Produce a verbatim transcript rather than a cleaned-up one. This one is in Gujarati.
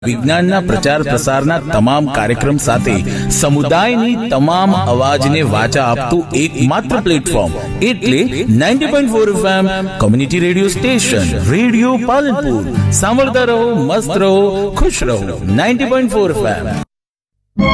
વિજ્ઞાનના પ્રચાર પ્રસારના તમામ કાર્યક્રમ સાથે સમુદાયની તમામ અવાજને વાચા આપતું એકમાત્ર પ્લેટફોર્મ એટલે ninety point four FM community radio station radio Palanpur. સાંભળતા રહો, મસ્ત રહો, ખુશ રહો. Ninety point four FM.